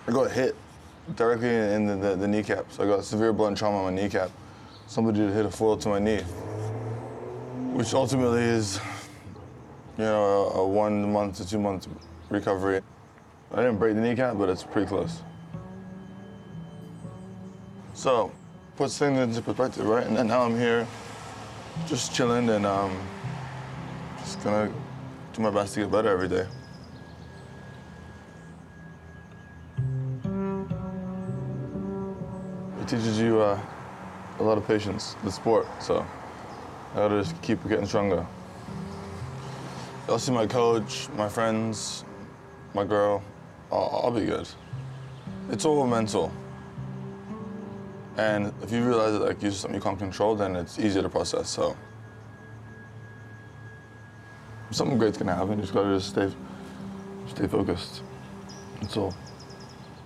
I got hit directly in the kneecap. So I got severe blunt trauma on my kneecap. Somebody hit a foil to my knee, which ultimately is, a 1 month to 2 month recovery. I didn't break the kneecap, but it's pretty close. So, puts things into perspective, right? And then now I'm here, just chilling, and just gonna do my best to get better every day. It teaches you a lot of patience, the sport, so I gotta just keep getting stronger. I'll see my coach, my friends, my girl. I'll be good. It's all mental. And if you realize that it's something you can't control, then it's easier to process, so. Something great's gonna happen, you just gotta stay focused. That's all.